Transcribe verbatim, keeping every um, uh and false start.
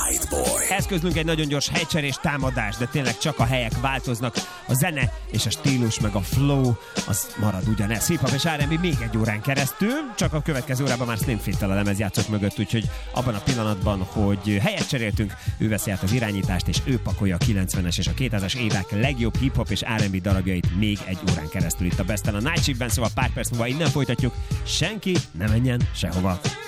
Eszközlünk egy nagyon gyors helycserés támadás, de tényleg csak a helyek változnak. A zene és a stílus meg a flow az marad ugyanez. Hip-hop és er end bé még egy órán keresztül, csak a következő órában már Slim Fit-tel a lemezjátszók mögött, úgyhogy abban a pillanatban, hogy helyet cseréltünk, ő veszi át az irányítást, és ő pakolja a kilencvenes és a kétezres évek legjobb hip-hop és er end bé darabjait még egy órán keresztül itt a Besten a Night Shiftben, szóval pár perc múlva innen folytatjuk. Senki ne menjen sehova.